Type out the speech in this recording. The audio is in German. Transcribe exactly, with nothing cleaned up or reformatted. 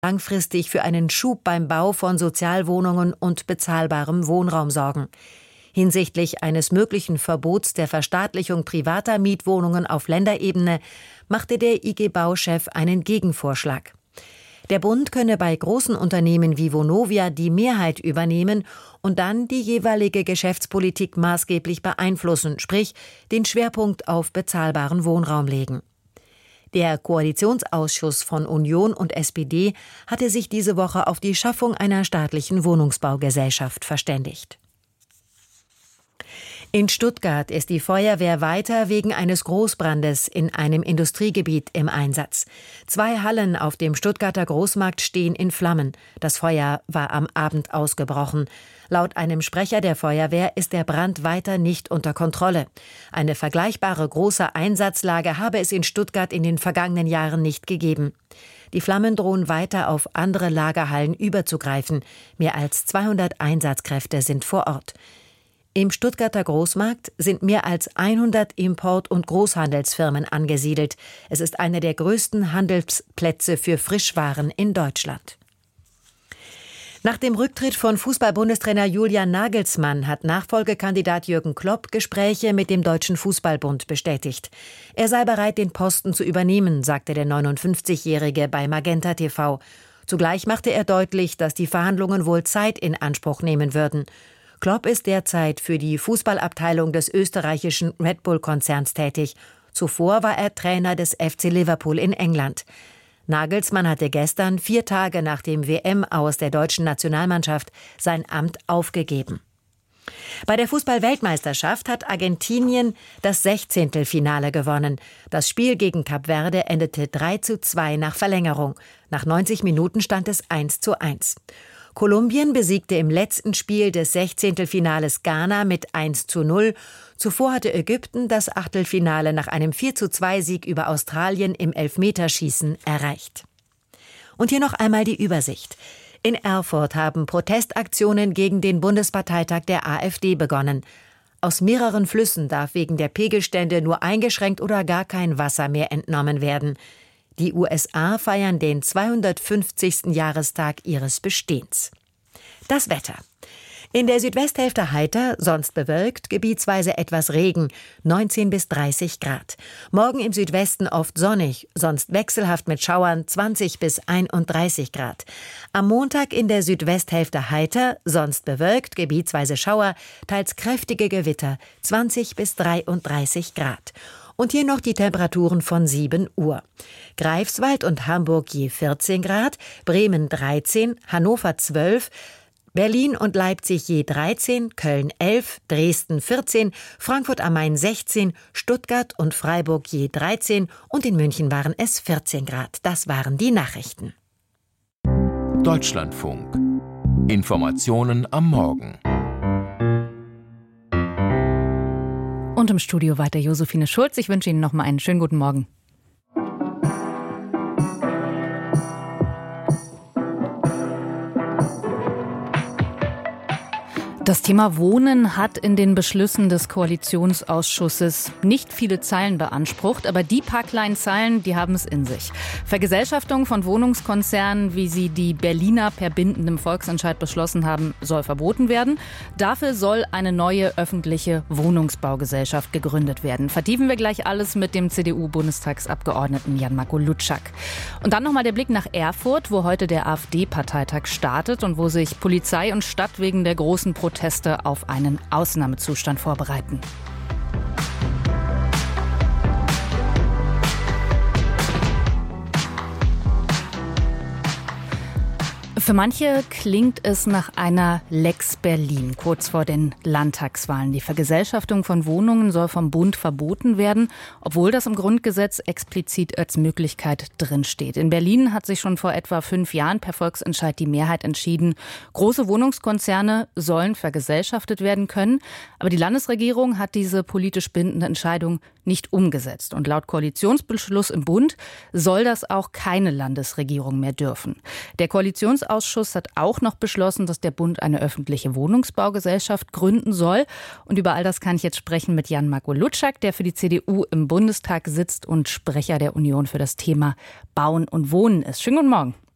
langfristig für einen Schub beim Bau von Sozialwohnungen und bezahlbarem Wohnraum sorgen. Hinsichtlich eines möglichen Verbots der Verstaatlichung privater Mietwohnungen auf Länderebene machte der I G-Bau-Chef einen Gegenvorschlag. Der Bund könne bei großen Unternehmen wie Vonovia die Mehrheit übernehmen und dann die jeweilige Geschäftspolitik maßgeblich beeinflussen, sprich den Schwerpunkt auf bezahlbaren Wohnraum legen. Der Koalitionsausschuss von Union und S P D hatte sich diese Woche auf die Schaffung einer staatlichen Wohnungsbaugesellschaft verständigt. In Stuttgart ist die Feuerwehr weiter wegen eines Großbrandes in einem Industriegebiet im Einsatz. Zwei Hallen auf dem Stuttgarter Großmarkt stehen in Flammen. Das Feuer war am Abend ausgebrochen. Laut einem Sprecher der Feuerwehr ist der Brand weiter nicht unter Kontrolle. Eine vergleichbare große Einsatzlage habe es in Stuttgart in den vergangenen Jahren nicht gegeben. Die Flammen drohen weiter auf andere Lagerhallen überzugreifen. Mehr als zweihundert Einsatzkräfte sind vor Ort. Im Stuttgarter Großmarkt sind mehr als hundert Import- und Großhandelsfirmen angesiedelt. Es ist einer der größten Handelsplätze für Frischwaren in Deutschland. Nach dem Rücktritt von Fußball-Bundestrainer Julian Nagelsmann hat Nachfolgekandidat Jürgen Klopp Gespräche mit dem Deutschen Fußballbund bestätigt. Er sei bereit, den Posten zu übernehmen, sagte der neunundfünfzigjährige bei Magenta T V. Zugleich machte er deutlich, dass die Verhandlungen wohl Zeit in Anspruch nehmen würden. Klopp ist derzeit für die Fußballabteilung des österreichischen Red Bull-Konzerns tätig. Zuvor war er Trainer des F C Liverpool in England. Nagelsmann hatte gestern, vier Tage nach dem W M-Aus der deutschen Nationalmannschaft, sein Amt aufgegeben. Bei der Fußball-Weltmeisterschaft hat Argentinien das Sechzehntelfinale gewonnen. Das Spiel gegen Kap Verde endete drei zu zwei nach Verlängerung. Nach neunzig Minuten stand es eins zu eins. Kolumbien besiegte im letzten Spiel des Sechzehntelfinales Ghana mit eins zu null. Zuvor hatte Ägypten das Achtelfinale nach einem vier zu zwei Sieg über Australien im Elfmeterschießen erreicht. Und hier noch einmal die Übersicht. In Erfurt haben Protestaktionen gegen den Bundesparteitag der AfD begonnen. Aus mehreren Flüssen darf wegen der Pegelstände nur eingeschränkt oder gar kein Wasser mehr entnommen werden. Die U S A feiern den zweihundertfünfzigsten Jahrestag ihres Bestehens. Das Wetter. In der Südwesthälfte heiter, sonst bewölkt, gebietsweise etwas Regen, neunzehn bis dreißig Grad. Morgen im Südwesten oft sonnig, sonst wechselhaft mit Schauern, zwanzig bis einunddreißig Grad. Am Montag in der Südwesthälfte heiter, sonst bewölkt, gebietsweise Schauer, teils kräftige Gewitter, zwanzig bis dreiunddreißig Grad. Und hier noch die Temperaturen von sieben Uhr. Greifswald und Hamburg je vierzehn Grad, Bremen dreizehn, Hannover zwölf, Berlin und Leipzig je dreizehn, Köln elf, Dresden vierzehn, Frankfurt am Main sechzehn, Stuttgart und Freiburg je dreizehn und in München waren es vierzehn Grad. Das waren die Nachrichten. Deutschlandfunk. Informationen am Morgen. Und im Studio weiter Josephine Schulz. Ich wünsche Ihnen noch mal einen schönen guten Morgen. Das Thema Wohnen hat in den Beschlüssen des Koalitionsausschusses nicht viele Zeilen beansprucht, aber die paar kleinen Zeilen, die haben es in sich. Vergesellschaftung von Wohnungskonzernen, wie sie die Berliner per bindendem Volksentscheid beschlossen haben, soll verboten werden. Dafür soll eine neue öffentliche Wohnungsbaugesellschaft gegründet werden. Vertiefen wir gleich alles mit dem C D U-Bundestagsabgeordneten Jan-Marco Lutschak. Und dann nochmal der Blick nach Erfurt, wo heute der AfD-Parteitag startet und wo sich Polizei und Stadt wegen der großen Proteste Proteste auf einen Ausnahmezustand vorbereiten. Für manche klingt es nach einer Lex Berlin, kurz vor den Landtagswahlen. Die Vergesellschaftung von Wohnungen soll vom Bund verboten werden, obwohl das im Grundgesetz explizit als Möglichkeit drinsteht. In Berlin hat sich schon vor etwa fünf Jahren per Volksentscheid die Mehrheit entschieden, große Wohnungskonzerne sollen vergesellschaftet werden können. Aber die Landesregierung hat diese politisch bindende Entscheidung nicht umgesetzt. Und laut Koalitionsbeschluss im Bund soll das auch keine Landesregierung mehr dürfen. Der Koalitionsausschuss hat auch noch beschlossen, dass der Bund eine öffentliche Wohnungsbaugesellschaft gründen soll. Und über all das kann ich jetzt sprechen mit Jan-Marco Lutschak, der für die C D U im Bundestag sitzt und Sprecher der Union für das Thema Bauen und Wohnen ist. Schönen guten Morgen.